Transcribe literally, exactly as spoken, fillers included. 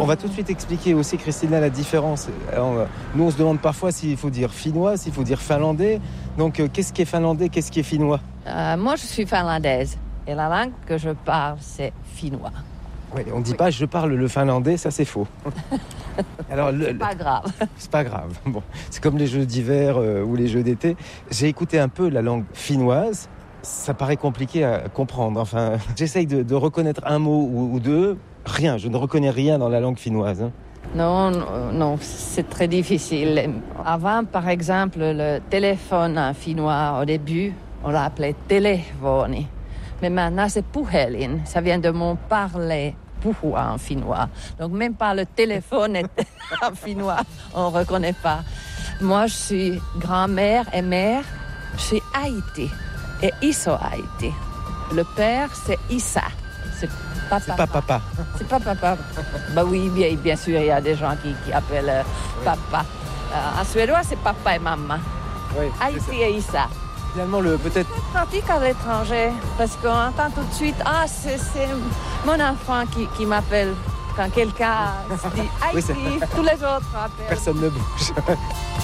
On va tout de suite expliquer aussi, Christina, la différence. Alors, nous, on se demande parfois s'il faut dire finnois, s'il faut dire finlandais. Donc, euh, qu'est-ce qui est finlandais, qu'est-ce qui est finnois? euh, Moi, je suis finlandaise. Et la langue que je parle, c'est finnois. Oui, on ne dit oui. pas « je parle le finlandais », ça c'est faux. Alors, le, c'est pas grave. C'est pas grave. Bon, c'est comme les jeux d'hiver euh, ou les jeux d'été. J'ai écouté un peu la langue finnoise. Ça paraît compliqué à comprendre. Enfin, j'essaye de, de reconnaître un mot ou, ou deux. Rien, je ne reconnais rien dans la langue finnoise. Hein. Non, non, non, c'est très difficile. Avant, par exemple, le téléphone en finnois, au début, on l'appelait telefoni. Mais maintenant, c'est puhelin. Ça vient de mon parler puhua en finnois. Donc, même pas le téléphone est en finnois, on ne reconnaît pas. Moi, je suis grand-mère et mère. Je suis Äiti et iso Äiti. Le père, c'est Isa. C'est papa. C'est pas papa. C'est pas papa. Bah oui, bien, bien sûr, il y a des gens qui, qui appellent euh, oui. papa. Euh, en suédois, c'est papa et maman. Oui, Äiti et Isa. Finalement, le, peut-être... C'est pratique à l'étranger, parce qu'on entend tout de suite « Ah, c'est, c'est mon enfant qui, qui m'appelle ». Quand quelqu'un se dit « Äiti oui, », tous les autres appellent. Personne ne bouge.